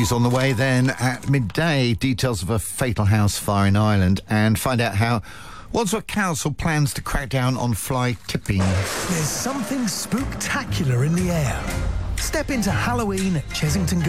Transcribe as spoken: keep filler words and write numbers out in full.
news on the way then at midday. Details of a fatal house fire in Ireland, and find out how Wandsworth Council plans to crack down on fly tipping. There's something spooktacular in the air. Step into Halloween at Chesington